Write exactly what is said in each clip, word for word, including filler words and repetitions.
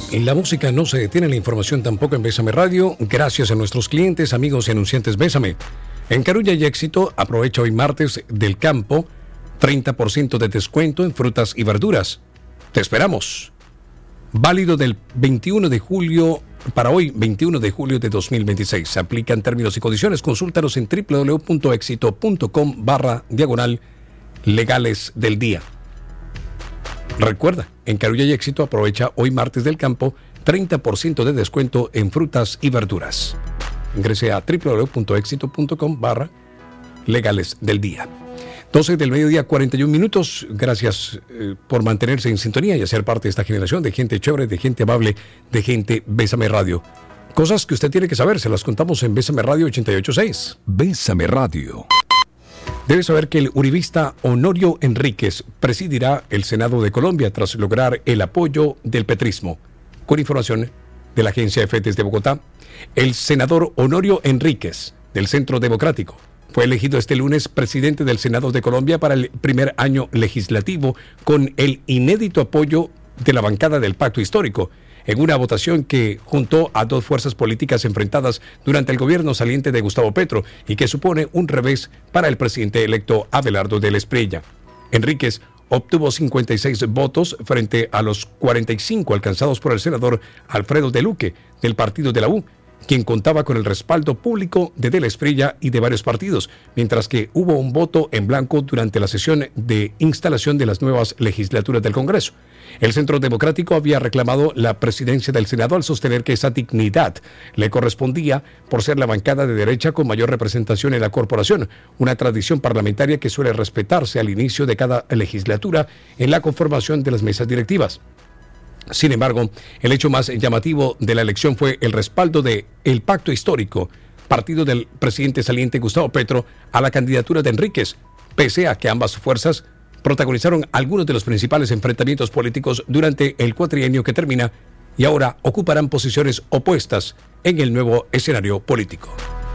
En la música no se detiene, la información tampoco en Bésame Radio. Gracias a nuestros clientes, amigos y anunciantes Bésame. En Carulla y Éxito, aprovecha hoy martes del campo, treinta por ciento de descuento en frutas y verduras. Te esperamos. Válido del veintiuno de julio para hoy, veintiuno de julio de dos mil veintiséis. Se aplican términos y condiciones. Consúltanos en w w w punto éxito punto com barra diagonal legales del día. Recuerda, en Carulla y Éxito aprovecha hoy martes del campo treinta por ciento de descuento en frutas y verduras. Ingrese a w w w punto éxito punto com barra legales del día. doce del mediodía, cuarenta y un minutos. Gracias eh, por mantenerse en sintonía y hacer parte de esta generación de gente chévere, de gente amable, de gente Bésame Radio. Cosas que usted tiene que saber, se las contamos en Bésame Radio ochenta y ocho punto seis. Bésame Radio. Debe saber que el uribista Honorio Enríquez presidirá el Senado de Colombia tras lograr el apoyo del petrismo. Con información de la agencia F E T E S de Bogotá, el senador Honorio Enríquez, del Centro Democrático, fue elegido este lunes presidente del Senado de Colombia para el primer año legislativo con el inédito apoyo de la bancada del Pacto Histórico, en una votación que juntó a dos fuerzas políticas enfrentadas durante el gobierno saliente de Gustavo Petro y que supone un revés para el presidente electo Abelardo del Espriella. Enríquez obtuvo cincuenta y seis votos frente a los cuarenta y cinco alcanzados por el senador Alfredo de Luque, del partido de la U, quien contaba con el respaldo público de Del Espriella y de varios partidos, mientras que hubo un voto en blanco durante la sesión de instalación de las nuevas legislaturas del Congreso. El Centro Democrático había reclamado la presidencia del Senado al sostener que esa dignidad le correspondía por ser la bancada de derecha con mayor representación en la corporación, una tradición parlamentaria que suele respetarse al inicio de cada legislatura en la conformación de las mesas directivas. Sin embargo, el hecho más llamativo de la elección fue el respaldo de El Pacto Histórico, partido del presidente saliente Gustavo Petro, a la candidatura de Enríquez, pese a que ambas fuerzas protagonizaron algunos de los principales enfrentamientos políticos durante el cuatrienio que termina y ahora ocuparán posiciones opuestas en el nuevo escenario político.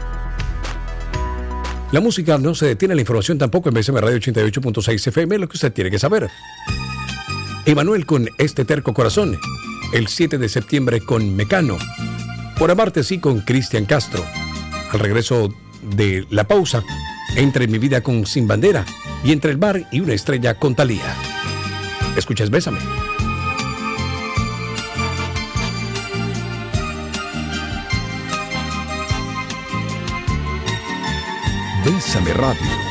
La música no se detiene, la información tampoco en Bésame Radio ochenta y ocho punto seis F M, lo que usted tiene que saber. Emanuel con Este Terco Corazón, el siete de septiembre con Mecano, Por Amarte Sí con Cristian Castro. Al regreso de la pausa, Entre mi vida con Sin Bandera y Entre el mar y una estrella con Thalía. Escuchas Bésame. Bésame Radio.